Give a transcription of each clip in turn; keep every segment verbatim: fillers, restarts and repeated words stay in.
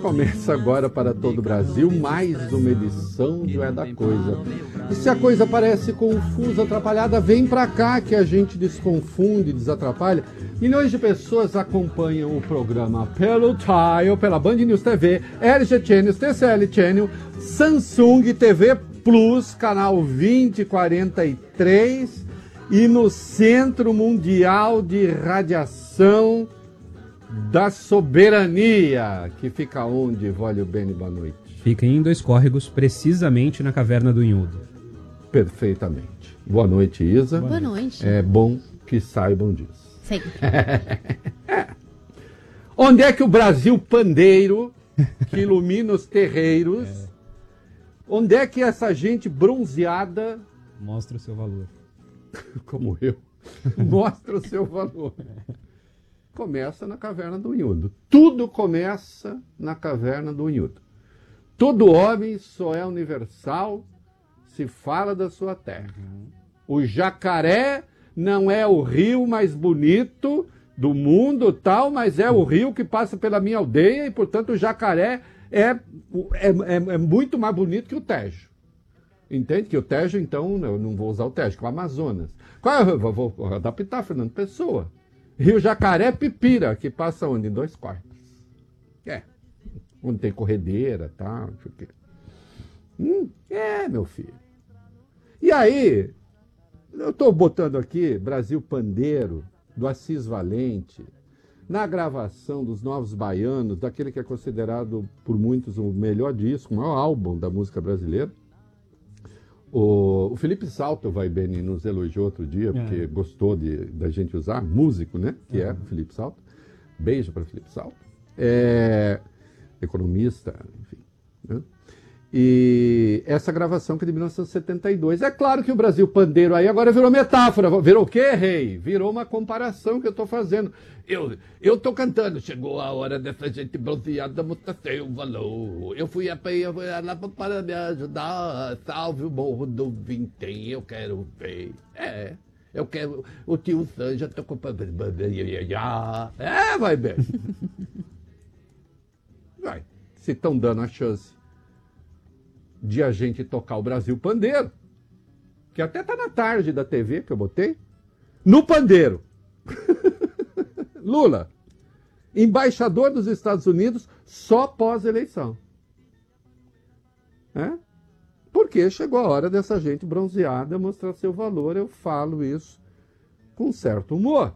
Começa agora para todo o Brasil mais uma edição de É da Coisa. E se a coisa parece confusa, atrapalhada, vem pra cá que a gente desconfunde, desatrapalha. Milhões de pessoas acompanham o programa pelo Tile, pela Band News T V, L G Channel, T C L Channel, Samsung T V Plus, canal vinte quarenta e três e no Centro Mundial de Radiação da Soberania, que fica onde, Vólio Bene, boa noite? Fica em Dois Córregos, precisamente na Caverna do Inhudo. Perfeitamente. Boa noite, Isa. Boa noite. É bom que saibam disso. Sempre. Onde é que o Brasil pandeiro, que ilumina os terreiros, é. onde é que essa gente bronzeada... Mostra o seu valor. Como eu. Mostra o seu valor. Começa na Caverna do Inhudo. Tudo começa na Caverna do Inhudo. Todo homem só é universal se fala da sua terra. O jacaré não é o rio mais bonito do mundo, tal, mas é o rio que passa pela minha aldeia e, portanto, o jacaré é, é, é, é muito mais bonito que o Tejo. Entende? Que o Tejo, então, eu não vou usar o Tejo, que é o Amazonas. Qual é? Eu vou, vou adaptar Fernando Pessoa. Rio Jacaré Pipira, que passa onde? Em Dois Quartos. É. Onde tem corredeira, tá? Não sei o quê. Hum, é, meu filho. E aí, eu estou botando aqui Brasil Pandeiro, do Assis Valente, na gravação dos Novos Baianos, daquele que é considerado por muitos o melhor disco, o maior álbum da música brasileira. O, o Felipe Salto, vai bem, nos elogiou outro dia, porque é. gostou de, da gente usar, músico, né? Que é, é o Felipe Salto. Beijo para Felipe Salto. É, economista, enfim. Né? E essa gravação que é de mil novecentos e setenta e dois. É claro que o Brasil pandeiro aí agora virou metáfora. Virou o quê, rei? Virou uma comparação que eu estou fazendo. Eu, eu tô cantando, chegou a hora dessa gente bronzeada mostrar seu valor. Eu fui, a, eu fui lá para me ajudar, salve o Morro do Vintém, eu quero ver. É, eu quero, o tio Sam já tocou para... É, vai bem. Vai, se estão dando a chance de a gente tocar o Brasil Pandeiro, que até tá na tarde da T V que eu botei, no Pandeiro. Lula, embaixador dos Estados Unidos só pós-eleição. É? Porque chegou a hora dessa gente bronzeada mostrar seu valor. Eu falo isso com certo humor.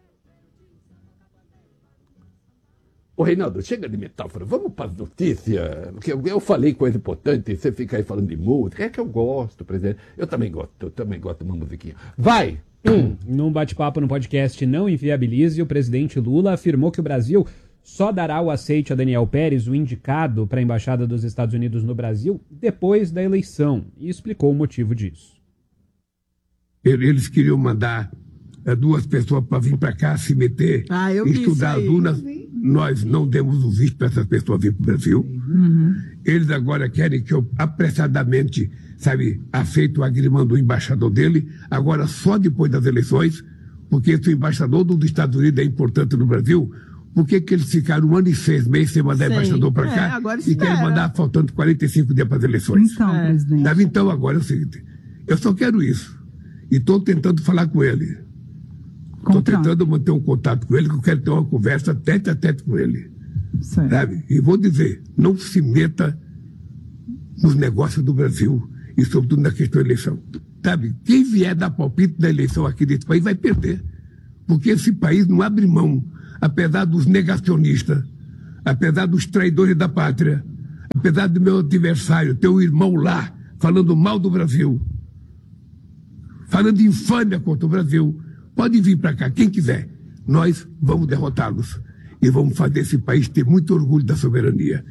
Ô, Reinaldo, chega de metáfora. Vamos para as notícias. Porque eu falei coisa importante e você fica aí falando de música. É que eu gosto, presidente. Eu também gosto. Eu também gosto de uma musiquinha. Vai! Hum. Num bate-papo no podcast Não Inviabilize, o presidente Lula afirmou que o Brasil só dará o aceite a Daniel Pérez, o indicado para a Embaixada dos Estados Unidos no Brasil, depois da eleição, e explicou o motivo disso. Eles queriam mandar é, duas pessoas para vir para cá se meter, ah, eu estudar as urnas. Nós não demos o visto para essas pessoas vir para o Brasil. Uhum. Eles agora querem que eu apressadamente, sabe, aceite o agrimão do embaixador dele, agora só depois das eleições, porque esse embaixador dos Estados Unidos é importante no Brasil. Por que que eles ficaram um ano e seis meses sem mandar Sim. embaixador para cá é, e querem mandar faltando quarenta e cinco dias para as eleições? Então, é. presidente. Sabe, então agora é o seguinte, eu só quero isso. E estou tentando falar com ele. Estou tentando manter um contato com ele, que eu quero ter uma conversa tete a tete com ele. Sim. Sabe? E vou dizer, não se meta nos negócios do Brasil e sobretudo na questão da eleição. Sabe? Quem vier dar palpite na eleição aqui desse país vai perder. Porque esse país não abre mão, apesar dos negacionistas, apesar dos traidores da pátria, apesar do meu adversário, teu irmão lá, falando mal do Brasil, falando de infâmia contra o Brasil. Pode vir para cá, quem quiser. Nós vamos derrotá-los. E vamos fazer esse país ter muito orgulho da soberania.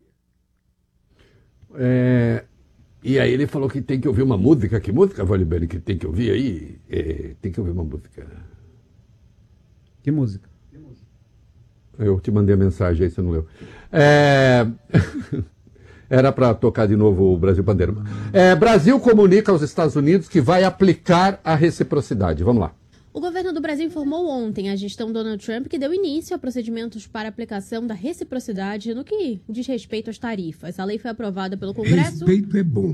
É, e aí ele falou que tem que ouvir uma música. Que música, Valibene, que tem que ouvir aí? É, tem que ouvir uma música. Que música? Eu te mandei a mensagem aí, você não leu. É... Era para tocar de novo o Brasil Pandeiro. É, Brasil comunica aos Estados Unidos que vai aplicar a reciprocidade. Vamos lá. O governo do Brasil informou ontem a gestão Donald Trump que deu início a procedimentos para aplicação da reciprocidade no que diz respeito às tarifas. A lei foi aprovada pelo Congresso... Respeito é bom.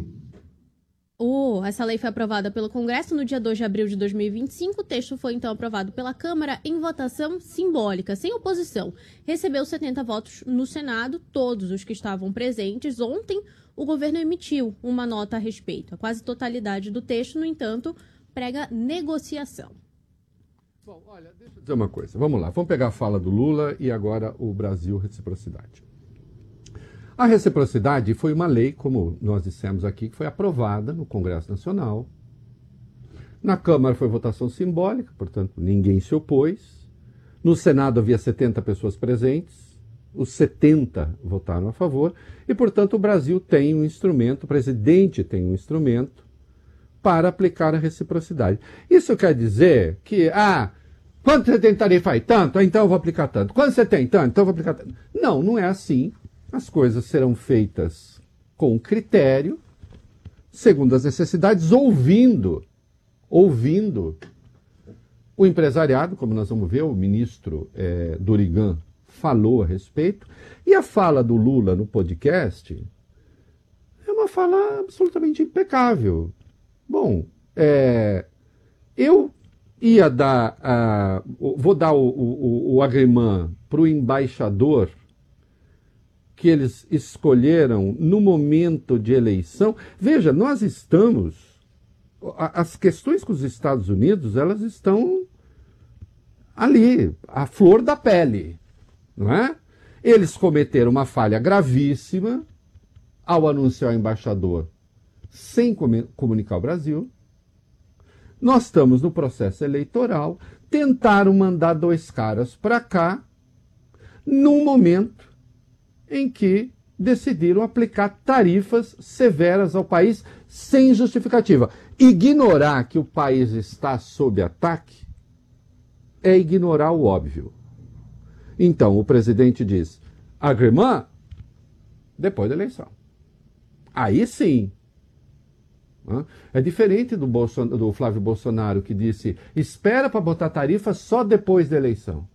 Oh, essa lei foi aprovada pelo Congresso no dia dois de abril de dois mil e vinte e cinco. O texto foi, então, aprovado pela Câmara em votação simbólica, sem oposição. Recebeu setenta votos no Senado, todos os que estavam presentes. Ontem, o governo emitiu uma nota a respeito. A quase totalidade do texto, no entanto, prega negociação. Bom, olha, deixa eu dizer uma coisa. Vamos lá, vamos pegar a fala do Lula e agora o Brasil reciprocidade. A reciprocidade foi uma lei, como nós dissemos aqui, que foi aprovada no Congresso Nacional. Na Câmara foi votação simbólica, portanto ninguém se opôs. No Senado havia setenta pessoas presentes, os setenta votaram a favor, e portanto o Brasil tem um instrumento, o presidente tem um instrumento para aplicar a reciprocidade. Isso quer dizer que, ah, quanto você tem tarifa aí? Tanto? Então eu vou aplicar tanto. Quanto você tem? Tanto? Então eu vou aplicar tanto. Não, não é assim. As coisas serão feitas com critério, segundo as necessidades, ouvindo, ouvindo o empresariado, como nós vamos ver, o ministro é, Dorigan falou a respeito, e a fala do Lula no podcast é uma fala absolutamente impecável. Bom, é, eu ia dar, uh, vou dar o, o, o agrimã para o embaixador que eles escolheram no momento de eleição. Veja, nós estamos... As questões com os Estados Unidos, elas estão ali, à flor da pele, não é? Eles cometeram uma falha gravíssima ao anunciar o embaixador sem comunicar o Brasil. Nós estamos no processo eleitoral, tentaram mandar dois caras para cá, num momento em que decidiram aplicar tarifas severas ao país sem justificativa. Ignorar que o país está sob ataque é ignorar o óbvio. Então, o presidente diz, agrimã, depois da eleição. Aí sim. É diferente do, Bolson, do Flávio Bolsonaro, que disse, espera para botar tarifa só depois da eleição.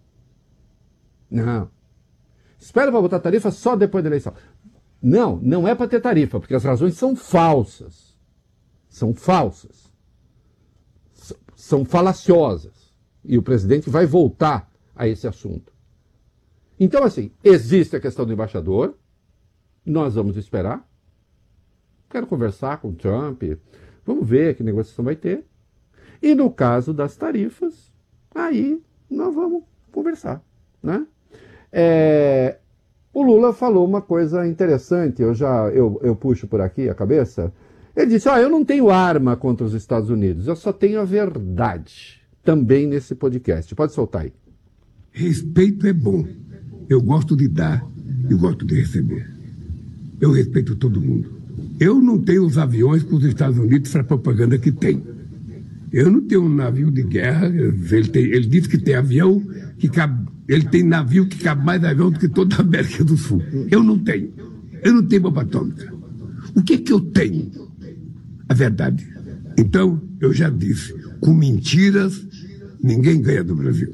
Não. Espera para botar tarifa só depois da eleição. Não, não é para ter tarifa, porque as razões são falsas. São falsas. S- são falaciosas. E o presidente vai voltar a esse assunto. Então, assim, existe a questão do embaixador. Nós vamos esperar. Quero conversar com o Trump. Vamos ver que negociação vai ter. E no caso das tarifas, aí nós vamos conversar, né? É, o Lula falou uma coisa interessante, eu já eu, eu puxo por aqui a cabeça. Ele disse, ah, eu não tenho arma contra os Estados Unidos, eu só tenho a verdade, também nesse podcast. Pode soltar aí. Respeito é bom. Eu gosto de dar e gosto de receber. Eu respeito todo mundo. Eu não tenho os aviões que os Estados Unidos para a propaganda que tem. Eu não tenho um navio de guerra, ele, tem, ele diz que tem avião que cabe... Ele tem navio que cabe mais avião do que toda a América do Sul. Eu não tenho. Eu não tenho bomba atômica. O que é que eu tenho? A verdade. Então, eu já disse, com mentiras, ninguém ganha do Brasil.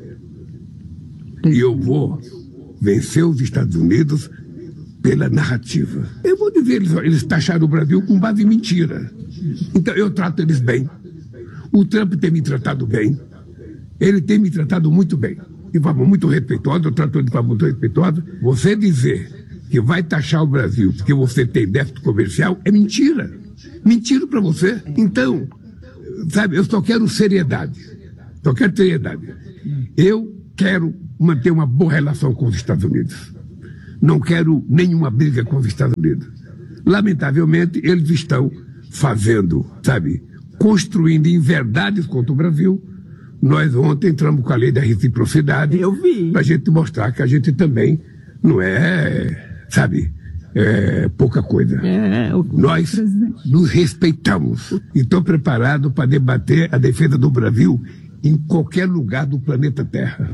E eu vou vencer os Estados Unidos pela narrativa. Eu vou dizer, eles, eles taxaram o Brasil com base em mentira. Então, eu trato eles bem. O Trump tem me tratado bem. Ele tem me tratado muito bem. De forma muito respeitosa, eu trato ele de forma muito respeitosa. Você dizer que vai taxar o Brasil porque você tem déficit comercial é mentira. Mentira para você. Então, sabe, eu só quero seriedade. Só quero seriedade. Eu quero manter uma boa relação com os Estados Unidos. Não quero nenhuma briga com os Estados Unidos. Lamentavelmente, eles estão fazendo, sabe, construindo inverdades contra o Brasil. Nós ontem entramos com a lei da reciprocidade. Eu vi. Para a gente mostrar que a gente também não é, sabe, é pouca coisa. É, o Nós presidente. nos respeitamos. E estou preparado para debater a defesa do Brasil em qualquer lugar do planeta Terra.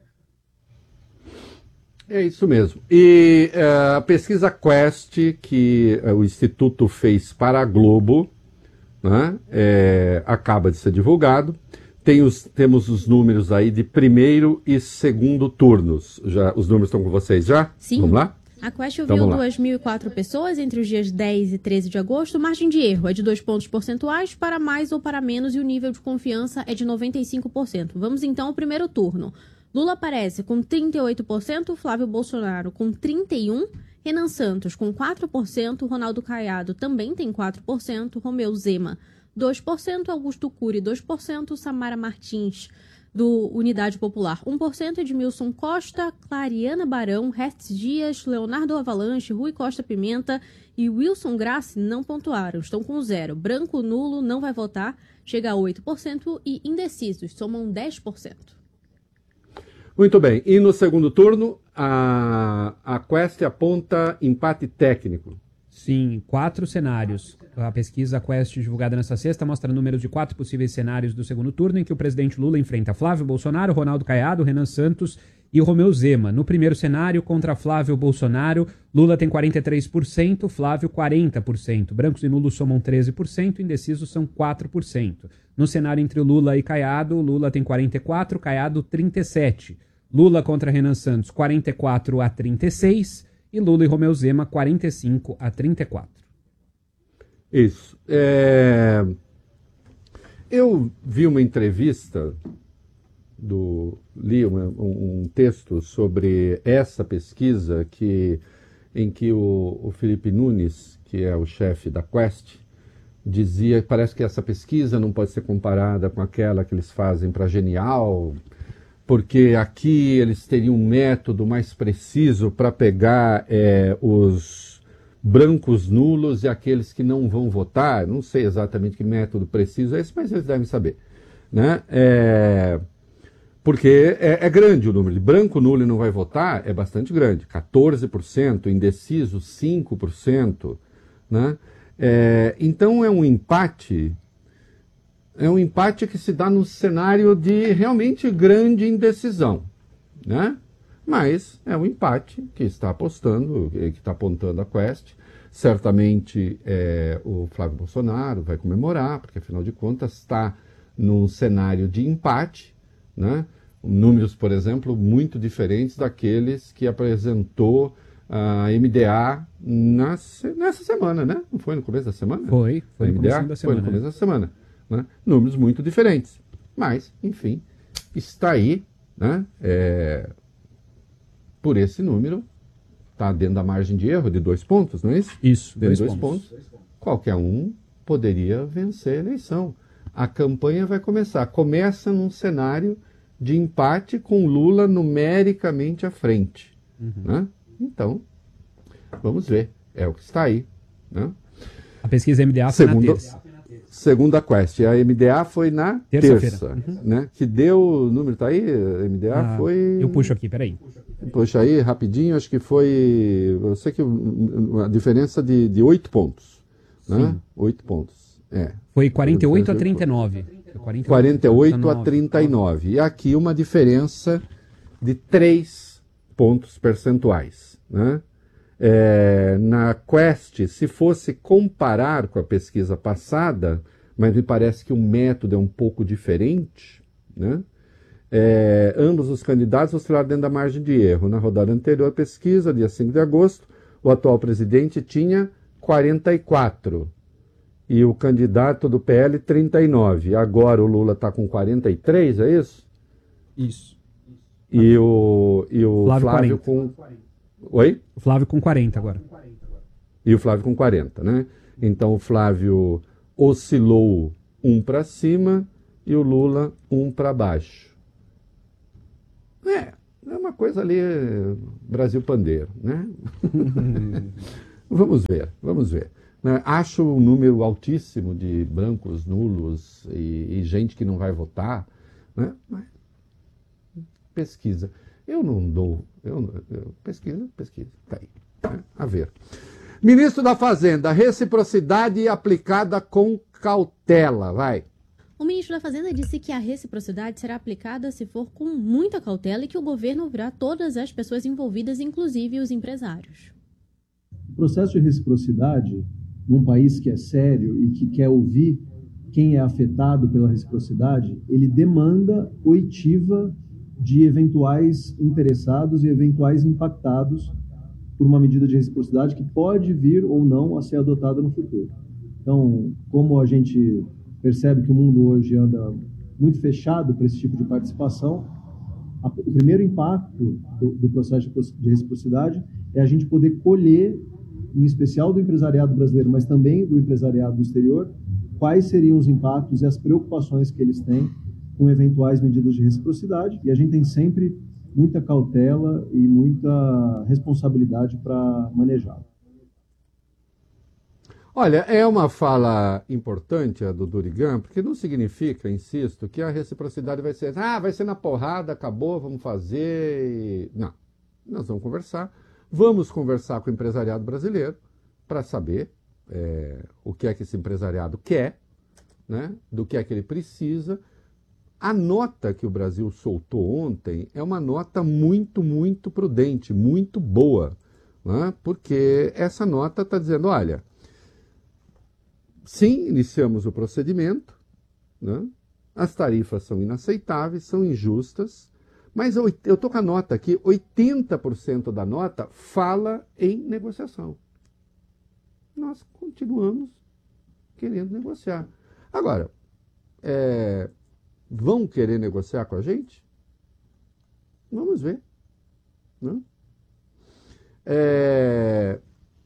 É isso mesmo. E uh, a pesquisa Quest que uh, o Instituto fez para a Globo, né, é, acaba de ser divulgado. tem os, temos os números aí de primeiro e segundo turnos. Já, os números estão com vocês já? Sim. Vamos lá? A Quest Então, ouviu vamos lá. duas mil e quatro pessoas entre os dias dez e treze de agosto. Margem de erro é de dois pontos percentuais para mais ou para menos e o nível de confiança é de noventa e cinco por cento. Vamos então ao primeiro turno. Lula aparece com trinta e oito por cento, Flávio Bolsonaro com trinta e um por cento, Renan Santos com quatro por cento, Ronaldo Caiado também tem quatro por cento, Romeu Zema dois por cento, Augusto Cury dois por cento, Samara Martins do Unidade Popular um por cento, Edmilson Costa, Clariana Barão, Hertz Dias, Leonardo Avalanche, Rui Costa Pimenta e Wilson Grassi não pontuaram, estão com zero. Branco nulo não vai votar, chega a oito por cento e indecisos somam dez por cento. Muito bem. E no segundo turno, a, a Quest aponta empate técnico. Sim, quatro cenários. A pesquisa Quest divulgada nesta sexta mostra números de quatro possíveis cenários do segundo turno, em que o presidente Lula enfrenta Flávio Bolsonaro, Ronaldo Caiado, Renan Santos e Romeu Zema. No primeiro cenário, contra Flávio Bolsonaro, Lula tem quarenta e três por cento, Flávio quarenta por cento. Brancos e nulos somam treze por cento, indecisos são quatro por cento. No cenário entre Lula e Caiado, Lula tem quarenta e quatro por cento, Caiado trinta e sete por cento. Lula contra Renan Santos, quarenta e quatro a trinta e seis, e Lula e Romeu Zema, quarenta e cinco a trinta e quatro. Isso. É... Eu vi uma entrevista, do... li uma, um, um texto sobre essa pesquisa que, em que o, o Felipe Nunes, que é o chefe da Quest, dizia que parece que essa pesquisa não pode ser comparada com aquela que eles fazem para Genial, porque aqui eles teriam um método mais preciso para pegar é, os brancos nulos e aqueles que não vão votar. Não sei exatamente que método preciso é esse, mas eles devem saber. Né? É, porque é, é grande o número de branco, nulo e não vai votar, é bastante grande. quatorze por cento, indeciso cinco por cento. Né? É, então é um empate... É um empate que se dá no cenário de realmente grande indecisão, né? Mas é um empate que está apostando, que está apontando a Quest. Certamente é, o Flávio Bolsonaro vai comemorar, porque afinal de contas está num cenário de empate, né? Números, por exemplo, muito diferentes daqueles que apresentou a M D A na, nessa semana, né? Não foi no começo da semana? Foi, foi no começo da semana. Foi no começo da semana. Né? Números muito diferentes, mas, enfim, está aí, né? É, por esse número, está dentro da margem de erro de dois pontos, não é isso? Isso, dois, dois, dois pontos. pontos. Qualquer um poderia vencer a eleição. A campanha vai começar. Começa num cenário de empate com Lula numericamente à frente. Uhum. Né? Então, vamos ver. É o que está aí. Né? A pesquisa M D A foi Segundo... na terça. Segunda Quest. A M D A foi na terça, uhum. Né? Que deu, o número está aí? A M D A ah, foi... Eu puxo aqui, peraí. Puxa aí, rapidinho, acho que foi... Eu sei que a diferença de, de oito pontos. Né? oito pontos. É. Foi quarenta e oito a trinta e nove. quarenta e oito a trinta e nove. E aqui uma diferença de três pontos percentuais. Né? É, na Quest, se fosse comparar com a pesquisa passada, mas me parece que o método é um pouco diferente, né? É, ambos os candidatos oscilaram dentro da margem de erro. Na rodada anterior à pesquisa, dia cinco de agosto, o atual presidente tinha quarenta e quatro e o candidato do P L trinta e nove. Agora o Lula está com quarenta e três, é isso? Isso. E o, e o Flávio, Flávio com... Oi? O Flávio com quarenta agora. E o Flávio com quarenta, né? Então o Flávio oscilou um para cima e o Lula um para baixo. É, é uma coisa ali, Brasil pandeiro, né? Vamos ver, vamos ver. Acho um número altíssimo de brancos, nulos e, e gente que não vai votar, né? Mas pesquisa. Eu não dou, eu, eu, pesquisa, pesquisa, tá aí, né? A ver. Ministro da Fazenda, reciprocidade aplicada com cautela, vai. O ministro da Fazenda disse que a reciprocidade será aplicada se for com muita cautela e que o governo ouvirá todas as pessoas envolvidas, inclusive os empresários. O processo de reciprocidade, num país que é sério e que quer ouvir quem é afetado pela reciprocidade, ele demanda oitiva de eventuais interessados e eventuais impactados por uma medida de reciprocidade que pode vir ou não a ser adotada no futuro. Então, como a gente percebe que o mundo hoje anda muito fechado para esse tipo de participação, a, o primeiro impacto do, do processo de reciprocidade é a gente poder colher, em especial do empresariado brasileiro, mas também do empresariado do exterior, quais seriam os impactos e as preocupações que eles têm com eventuais medidas de reciprocidade, e a gente tem sempre muita cautela e muita responsabilidade para manejar. Olha, é uma fala importante a do Durigan, porque não significa, insisto, que a reciprocidade vai ser, ah, vai ser na porrada, acabou, vamos fazer. Não, nós vamos conversar, vamos conversar com o empresariado brasileiro para saber é, o que é que esse empresariado quer, né, do que é que ele precisa. A nota que o Brasil soltou ontem é uma nota muito, muito prudente, muito boa, né? Porque essa nota está dizendo, olha, sim, iniciamos o procedimento, né? As tarifas são inaceitáveis, são injustas, mas eu estou com a nota aqui, oitenta por cento da nota fala em negociação. Nós continuamos querendo negociar. Agora, é... vão querer negociar com a gente? Vamos ver. Né? É...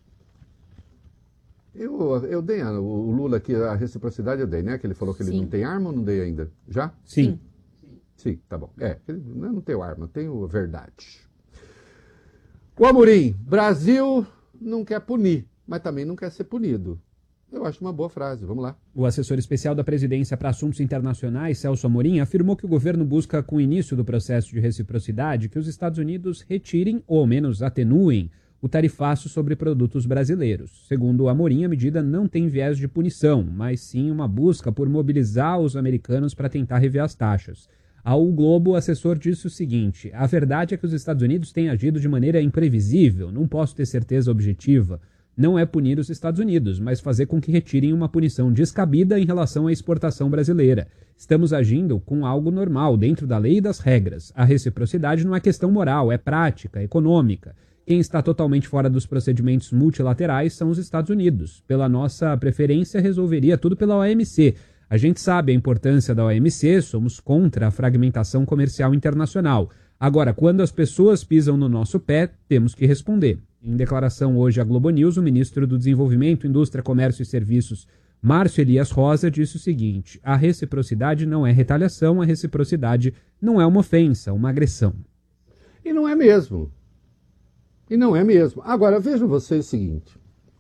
Eu, eu dei, a, o Lula aqui, a reciprocidade eu dei, né? Que ele falou que ele Sim. não tem arma ou não dei ainda? Já? Sim. Sim, tá bom. É, ele não tem arma, tem a verdade. O Amorim, Brasil não quer punir, mas também não quer ser punido. Eu acho uma boa frase, vamos lá. O assessor especial da presidência para assuntos internacionais, Celso Amorim, afirmou que o governo busca, com o início do processo de reciprocidade, que os Estados Unidos retirem, ou ao menos atenuem, o tarifaço sobre produtos brasileiros. Segundo o Amorim, a medida não tem viés de punição, mas sim uma busca por mobilizar os americanos para tentar rever as taxas. Ao Globo, o assessor disse o seguinte: a verdade é que os Estados Unidos têm agido de maneira imprevisível, não posso ter certeza objetiva. Não é punir os Estados Unidos, mas fazer com que retirem uma punição descabida em relação à exportação brasileira. Estamos agindo com algo normal, dentro da lei e das regras. A reciprocidade não é questão moral, é prática, econômica. Quem está totalmente fora dos procedimentos multilaterais são os Estados Unidos. Pela nossa preferência, resolveria tudo pela O M C. A gente sabe a importância da O M C, somos contra a fragmentação comercial internacional. Agora, quando as pessoas pisam no nosso pé, temos que responder. Em declaração hoje à Globo News, o ministro do Desenvolvimento, Indústria, Comércio e Serviços, Márcio Elias Rosa, disse o seguinte: a reciprocidade não é retaliação, a reciprocidade não é uma ofensa, uma agressão. E não é mesmo. E não é mesmo. Agora, vejam vocês o seguinte.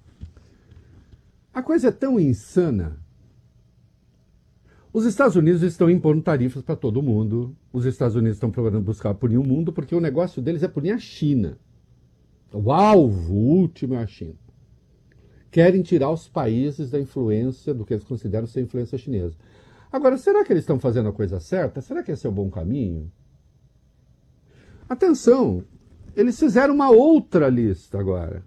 A coisa é tão insana. Os Estados Unidos estão impondo tarifas para todo mundo. Os Estados Unidos estão procurando buscar punir o mundo porque o negócio deles é punir a China. O alvo último é a China. Querem tirar os países da influência, do que eles consideram ser influência chinesa. Agora, será que eles estão fazendo a coisa certa? Será que esse é o bom caminho? Atenção, eles fizeram uma outra lista agora.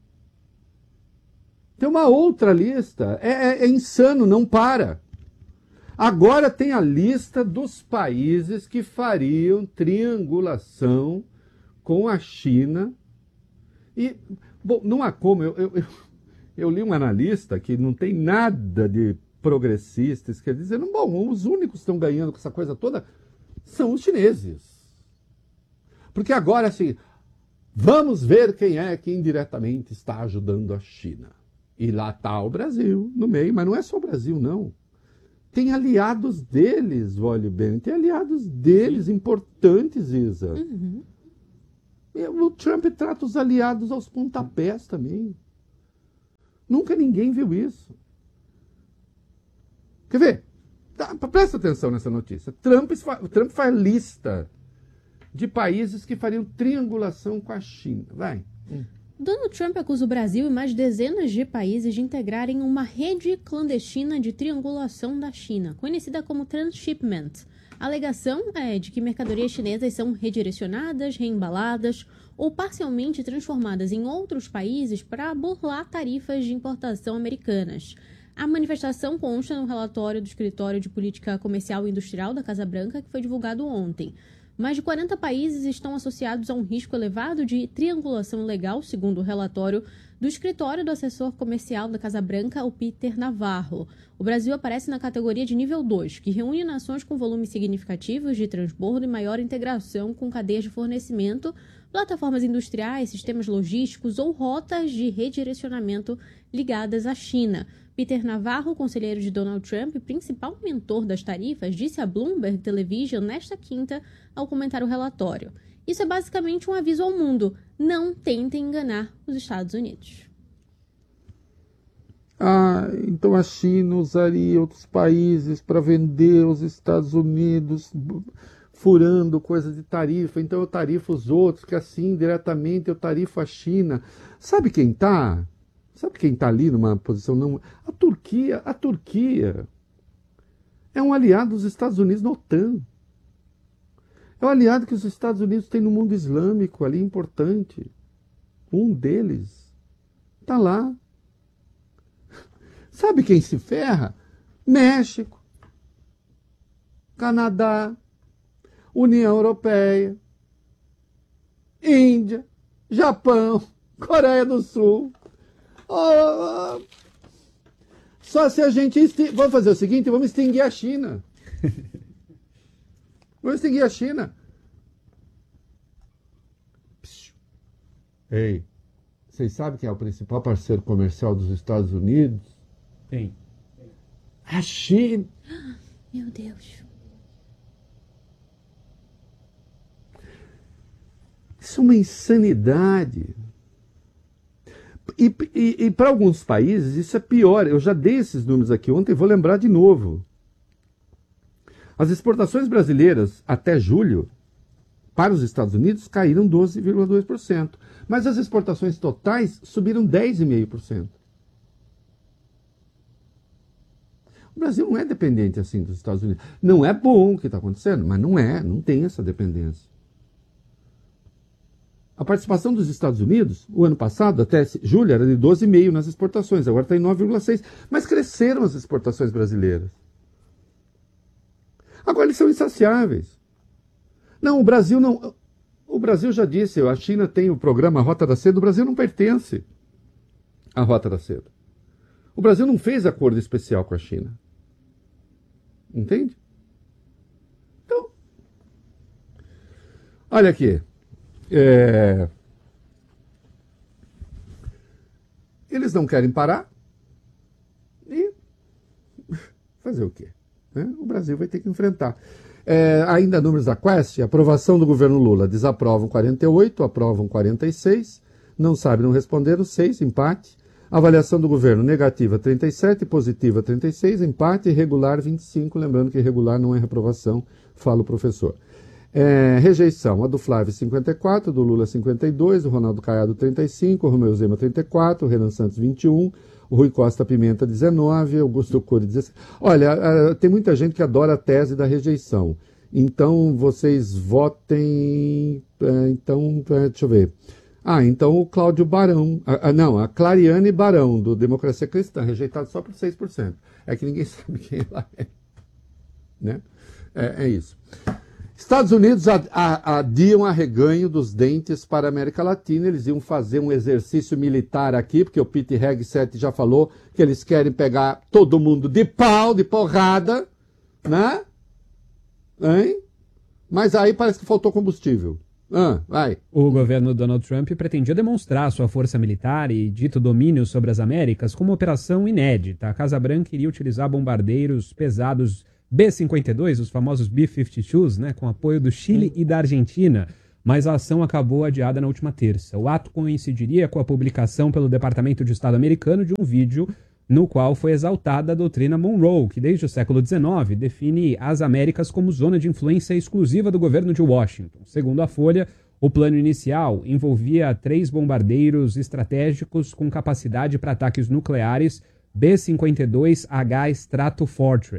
Tem uma outra lista. É, é, é insano, não para. Agora tem a lista dos países que fariam triangulação com a China. E, bom, não há como, eu, eu, eu, eu li um analista que não tem nada de progressista, quer dizer, bom, os únicos que estão ganhando com essa coisa toda são os chineses. Porque agora, assim, vamos ver quem é que indiretamente está ajudando a China. E lá está o Brasil, no meio, mas não é só o Brasil, não. Tem aliados deles, olha bem, tem aliados deles importantes, Isa. Uhum. O Trump trata os aliados aos pontapés também. Nunca ninguém viu isso. Quer ver? Tá, presta atenção nessa notícia. Trump, Trump faz lista de países que fariam triangulação com a China. Vai. Hum. Donald Trump acusa o Brasil e mais dezenas de países de integrarem uma rede clandestina de triangulação da China, conhecida como transshipment. A alegação é de que mercadorias chinesas são redirecionadas, reembaladas ou parcialmente transformadas em outros países para burlar tarifas de importação americanas. A manifestação consta no relatório do Escritório de Política Comercial e Industrial da Casa Branca, que foi divulgado ontem. Mais de quarenta países estão associados a um risco elevado de triangulação ilegal, segundo o relatório do escritório do assessor comercial da Casa Branca, o Peter Navarro. O Brasil aparece na categoria de nível dois, que reúne nações com volumes significativos de transbordo e maior integração com cadeias de fornecimento, plataformas industriais, sistemas logísticos ou rotas de redirecionamento ligadas à China. Peter Navarro, conselheiro de Donald Trump e principal mentor das tarifas, disse à Bloomberg Television nesta quinta ao comentar o relatório. Isso é basicamente um aviso ao mundo. Não tentem enganar os Estados Unidos. Ah, então a China usaria outros países para vender os Estados Unidos, furando coisas de tarifa. Então eu tarifo os outros, que assim, diretamente eu tarifo a China. Sabe quem está? Sabe quem está ali numa posição não... A Turquia, a Turquia é um aliado dos Estados Unidos na OTAN. É um aliado que os Estados Unidos têm no mundo islâmico ali, importante. Um deles está lá. Sabe quem se ferra? México, Canadá, União Europeia, Índia, Japão, Coreia do Sul. Oh, só se a gente... Exting... Vamos fazer o seguinte, vamos extinguir a China. Vamos extinguir a China. Ei, vocês sabem quem é o principal parceiro comercial dos Estados Unidos? Quem? A China. Meu Deus. Isso é uma insanidade. E, e, e para alguns países isso é pior. Eu já dei esses números aqui ontem e vou lembrar de novo. As exportações brasileiras até julho para os Estados Unidos caíram doze vírgula dois por cento. Mas as exportações totais subiram dez vírgula cinco por cento. O Brasil não é dependente assim dos Estados Unidos. Não é bom o que está acontecendo, mas não é, não tem essa dependência. A participação dos Estados Unidos, o ano passado, até julho, era de doze vírgula cinco por cento nas exportações, agora está em nove vírgula seis por cento. Mas cresceram as exportações brasileiras. Agora eles são insaciáveis. Não, o Brasil não... O Brasil já disse, a China tem o programa Rota da Seda, o Brasil não pertence à Rota da Seda. O Brasil não fez acordo especial com a China. Entende? Então, olha aqui. É... Eles não querem parar e fazer o quê? Né? O Brasil vai ter que enfrentar. É, ainda números da Quest, aprovação do governo Lula, desaprovam quarenta e oito, aprovam quarenta e seis, não sabe, não responderam, seis, empate. Avaliação do governo, negativa trinta e sete, positiva trinta e seis, empate, irregular vinte e cinco, lembrando que irregular não é reprovação, fala o professor. É, rejeição, a do Flávio cinquenta e quatro, do Lula cinquenta e dois, o Ronaldo Caiado trinta e cinco, o Romeu Zema trinta e quatro, o Renan Santos vinte e um, o Rui Costa Pimenta dezenove, Augusto Cury dezesseis. Olha, tem muita gente que adora a tese da rejeição. Então, vocês votem... Então, deixa eu ver. Ah, então o Cláudio Barão... Ah, não, a Clariane Barão, do Democracia Cristã, rejeitado só por seis por cento. É que ninguém sabe quem ela é. Né? É, é isso. Estados Unidos adiam arreganho dos dentes para a América Latina. Eles iam fazer um exercício militar aqui, porque o Pete Hegseth já falou que eles querem pegar todo mundo de pau, de porrada, né? Hein? Mas aí parece que faltou combustível. Ah, vai. O governo Donald Trump pretendia demonstrar sua força militar e dito domínio sobre as Américas como uma operação inédita. A Casa Branca iria utilizar bombardeiros pesados B cinquenta e dois, os famosos B cinquenta e dois, né, com apoio do Chile e da Argentina, mas a ação acabou adiada na última terça. O ato coincidiria com a publicação pelo Departamento de Estado americano de um vídeo no qual foi exaltada a doutrina Monroe, que desde o século dezenove define as Américas como zona de influência exclusiva do governo de Washington. Segundo a Folha, o plano inicial envolvia três bombardeiros estratégicos com capacidade para ataques nucleares B cinquenta e dois H Stratofortress.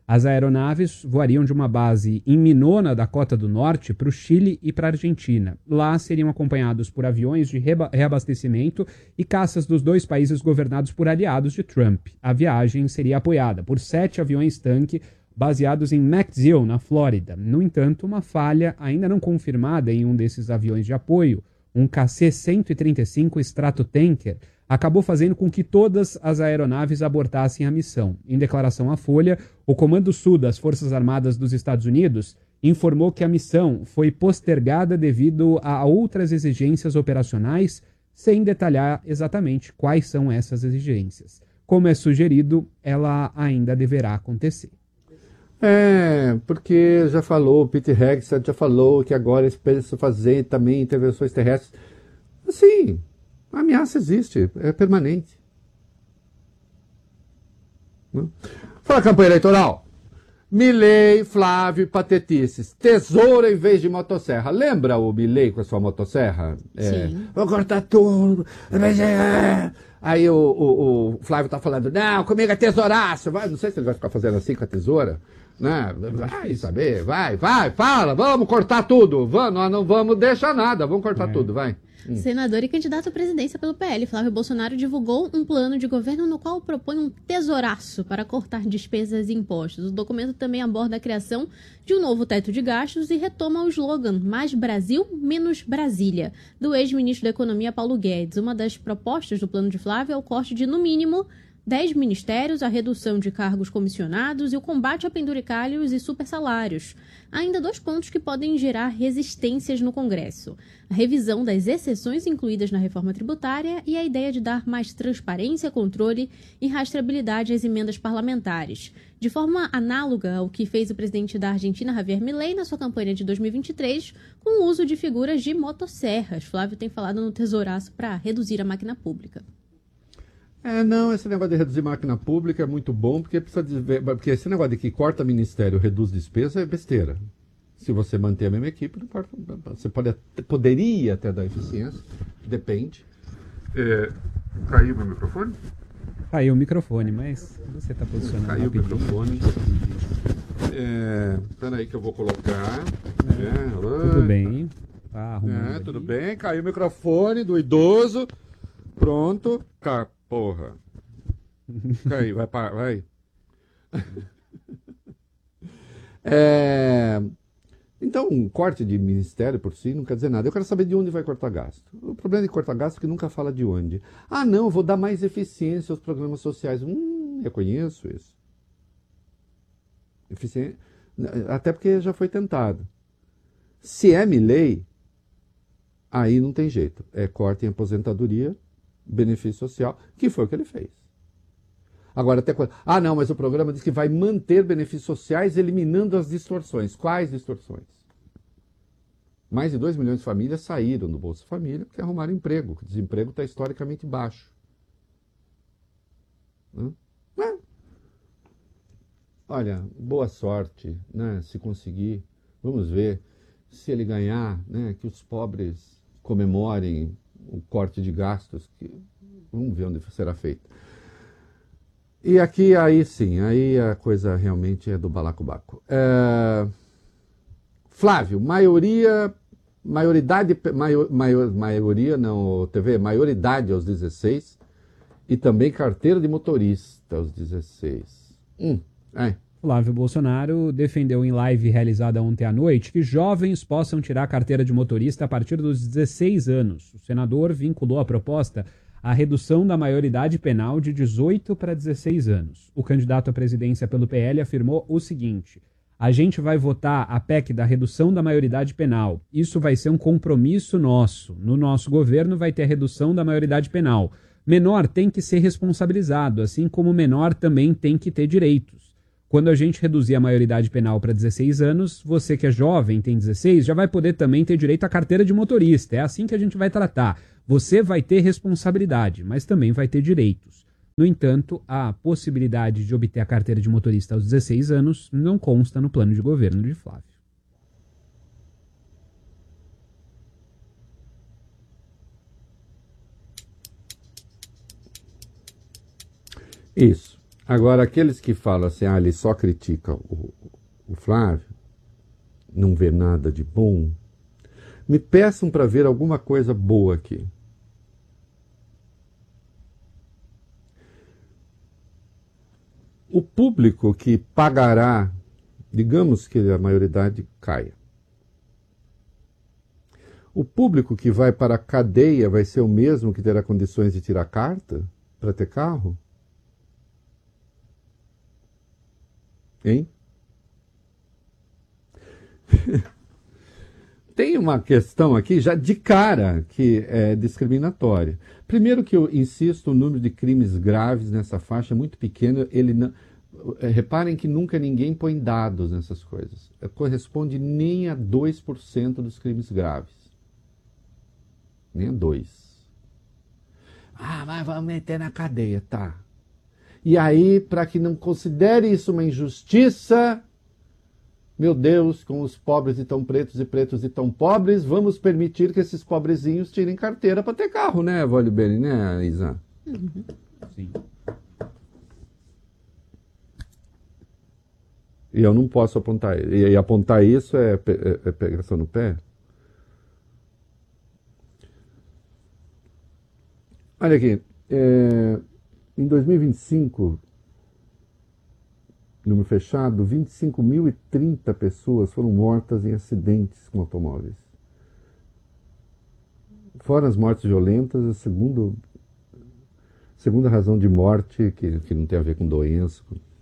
As aeronaves voariam de uma base em Minona, Dakota do Norte, para o Chile e para a Argentina. Lá seriam acompanhados por aviões de reba- reabastecimento e caças dos dois países governados por aliados de Trump. A viagem seria apoiada por sete aviões-tanque baseados em McDill, na Flórida. No entanto, uma falha ainda não confirmada em um desses aviões de apoio, um K C cento e trinta e cinco Stratotanker, acabou fazendo com que todas as aeronaves abortassem a missão. Em declaração à Folha, o Comando Sul das Forças Armadas dos Estados Unidos informou que a missão foi postergada devido a outras exigências operacionais, sem detalhar exatamente quais são essas exigências. Como é sugerido, ela ainda deverá acontecer. É, porque já falou, o Peter Hegseth já falou que agora eles pensam fazer também intervenções terrestres. Sim, a ameaça existe, é permanente. Fala, campanha eleitoral. Milei, Flávio e Patetices. Tesoura em vez de motosserra. Lembra o Milei com a sua motosserra? É, Sim. vou cortar tudo. Aí o, o, o Flávio tá falando, não, comigo é tesouraço. Vai, não sei se ele vai ficar fazendo assim com a tesoura. Né? Vai saber, vai, vai, fala, vamos cortar tudo. Vamos, nós não vamos deixar nada, vamos cortar é. tudo, vai. Hum. Senador e candidato à presidência pelo P L, Flávio Bolsonaro divulgou um plano de governo no qual propõe um tesouraço para cortar despesas e impostos. O documento também aborda a criação de um novo teto de gastos e retoma o slogan Mais Brasil, menos Brasília, do ex-ministro da Economia Paulo Guedes. Uma das propostas do plano de Flávio é o corte de, no mínimo, dez ministérios, a redução de cargos comissionados e o combate a penduricalhos e supersalários. Há ainda dois pontos que podem gerar resistências no Congresso: a revisão das exceções incluídas na reforma tributária e a ideia de dar mais transparência, controle e rastreabilidade às emendas parlamentares. De forma análoga ao que fez o presidente da Argentina, Javier Milei, na sua campanha de dois mil e vinte e três, com o uso de figuras de motosserras. Flávio tem falado no tesouraço para reduzir a máquina pública. É, não, esse negócio de reduzir máquina pública é muito bom, porque precisa de, porque esse negócio de que corta ministério, reduz despesa é besteira. Se você manter a mesma equipe, não importa, você pode, poderia até dar eficiência, depende. É, caiu meu microfone? Caiu o microfone, mas você está posicionando. Caiu o microfone. É, peraí que eu vou colocar. É, é, tudo bem. Tá arrumando. É, tudo ali. Bem, caiu o microfone do idoso. Pronto. Cá. Porra. Caiu, vai, vai. É, então, um corte de ministério por si não quer dizer nada. Eu quero saber de onde vai cortar gasto. O problema de cortar gasto é que nunca fala de onde. Ah, não, vou dar mais eficiência aos programas sociais. Hum, eu conheço isso. Eficiência, até porque já foi tentado. Se é Milei, aí não tem jeito. É corte em aposentadoria, benefício social, que foi o que ele fez. Agora, até quando... Ah, não, mas o programa diz que vai manter benefícios sociais eliminando as distorções. Quais distorções? Mais de dois milhões de famílias saíram do Bolsa Família porque arrumaram emprego. O desemprego está historicamente baixo. Hã? É. Olha, boa sorte, né, se conseguir. Vamos ver se ele ganhar, né, que os pobres comemorem o corte de gastos, que vamos ver onde será feito. E aqui, aí sim, aí a coisa realmente é do balacobaco. É... Flávio, maioria, maioridade, maior, maior, maioria não, T V, maioridade aos dezesseis e também carteira de motorista aos dezesseis. Hum, é. Flávio Bolsonaro defendeu em live realizada ontem à noite que jovens possam tirar a carteira de motorista a partir dos dezesseis anos. O senador vinculou a proposta à redução da maioridade penal de dezoito para dezesseis anos. O candidato à presidência pelo P L afirmou o seguinte: a gente vai votar a P E C da redução da maioridade penal. Isso vai ser um compromisso nosso. No nosso governo vai ter a redução da maioridade penal. Menor tem que ser responsabilizado, assim como menor também tem que ter direitos. Quando a gente reduzir a maioridade penal para dezesseis anos, você que é jovem, tem dezesseis, já vai poder também ter direito à carteira de motorista. É assim que a gente vai tratar. Você vai ter responsabilidade, mas também vai ter direitos. No entanto, a possibilidade de obter a carteira de motorista aos dezesseis anos não consta no plano de governo de Flávio. Isso. Agora, aqueles que falam assim, ah, ele só critica o, o Flávio, não vê nada de bom, me peçam para ver alguma coisa boa aqui. O público que pagará, digamos que a maioridade caia. O público que vai para a cadeia vai ser o mesmo que terá condições de tirar carta para ter carro? Hein? Tem uma questão aqui já de cara que é discriminatória. Primeiro que eu insisto, o número de crimes graves nessa faixa é muito pequeno. Ele não, reparem que nunca ninguém põe dados nessas coisas. Corresponde nem a dois por cento dos crimes graves. Nem a dois por cento. Ah, mas vamos meter na cadeia, tá. E aí, para que não considere isso uma injustiça, meu Deus, com os pobres e tão pretos e pretos e tão pobres, vamos permitir que esses pobrezinhos tirem carteira para ter carro, né, Vale Bene, né, Isa? Uhum. Sim. E eu não posso apontar. E, e apontar isso é, é, é pegação no pé? Olha aqui, é, em dois mil e vinte e cinco, número fechado, vinte e cinco mil e trinta pessoas foram mortas em acidentes com automóveis. Fora as mortes violentas, a segunda, segunda razão de morte, que, que não tem a ver com doença.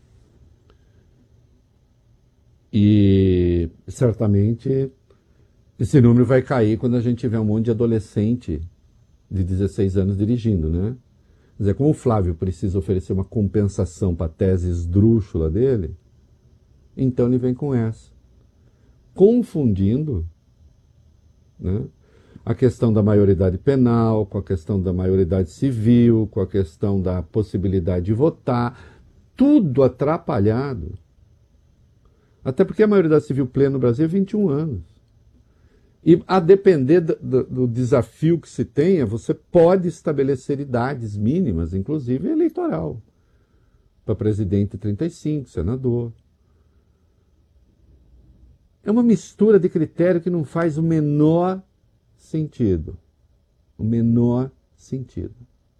E certamente esse número vai cair quando a gente tiver um monte de adolescente de dezesseis anos dirigindo, né? Quer dizer, como o Flávio precisa oferecer uma compensação para a tese esdrúxula dele, então ele vem com essa. Confundindo, né, a questão da maioridade penal, com a questão da maioridade civil, com a questão da possibilidade de votar, tudo atrapalhado. Até porque a maioridade civil plena no Brasil é vinte e um anos. E a depender do, do, do desafio que se tenha, você pode estabelecer idades mínimas, inclusive eleitoral. Para presidente trinta e cinco, senador. É uma mistura de critério que não faz o menor sentido. O menor sentido.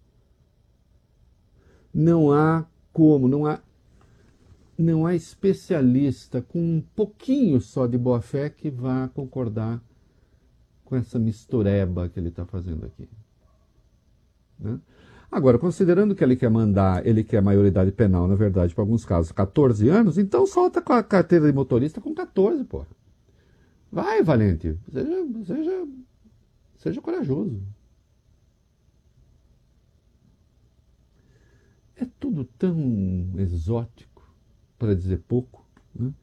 Não há como, não há, não há especialista com um pouquinho só de boa-fé que vá concordar com essa mistureba que ele está fazendo aqui. Né? Agora, considerando que ele quer mandar, ele quer a maioridade penal, na verdade, para alguns casos, catorze anos, então solta com a carteira de motorista com catorze, porra. Vai, Valente, seja, seja, seja corajoso. É tudo tão exótico, para dizer pouco. Né?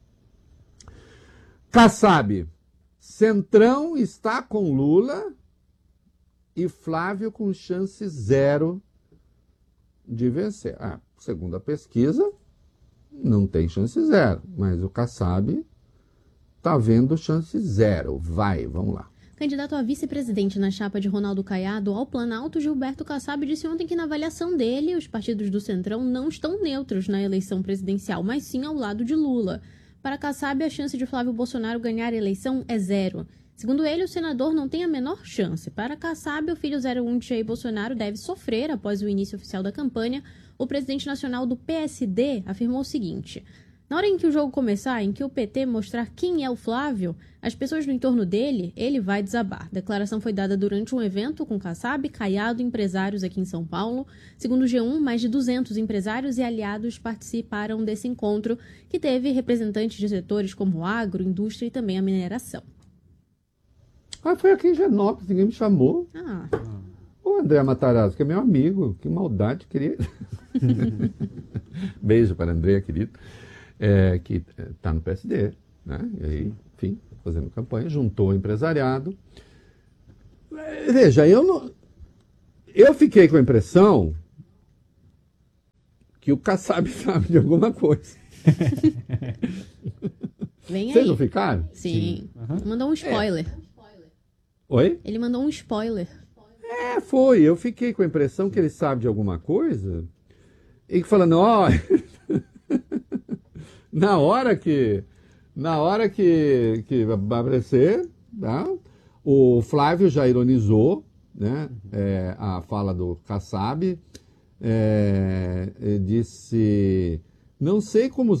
Kassab. Centrão está com Lula e Flávio com chance zero de vencer. Ah, segundo a pesquisa, não tem chance zero, mas o Kassab está vendo chance zero. Vai, vamos lá. Candidato a vice-presidente na chapa de Ronaldo Caiado ao Planalto, Gilberto Kassab disse ontem que, na avaliação dele, os partidos do Centrão não estão neutros na eleição presidencial, mas sim ao lado de Lula. Para Kassab, a chance de Flávio Bolsonaro ganhar a eleição é zero. Segundo ele, o senador não tem a menor chance. Para Kassab, o filho zero um de Jair Bolsonaro deve sofrer após o início oficial da campanha. O presidente nacional do P S D afirmou o seguinte: na hora em que o jogo começar, em que o P T mostrar quem é o Flávio, as pessoas no entorno dele, ele vai desabar. A declaração foi dada durante um evento com Kassab, Caiado e empresários aqui em São Paulo. Segundo o G um, mais de duzentos empresários e aliados participaram desse encontro, que teve representantes de setores como agro, indústria e também a mineração. Ah, foi aqui em Genópolis, ninguém me chamou. Ah. O André Matarazzo, que é meu amigo, que maldade, queria. Beijo para André, querido. É, que está no P S D, né? E aí, enfim, fazendo campanha, juntou o empresariado. Veja, eu não, eu fiquei com a impressão que o Kassab sabe de alguma coisa. Vem Vocês aí. não ficaram? Sim. Uhum. Mandou um spoiler. É. Oi? Ele mandou um spoiler. É, foi. Eu fiquei com a impressão que ele sabe de alguma coisa e falando, ó, oh, Na hora que, na hora que, que vai aparecer, tá? O Flávio já ironizou, né, é, a fala do Kassab, é, disse, não sei como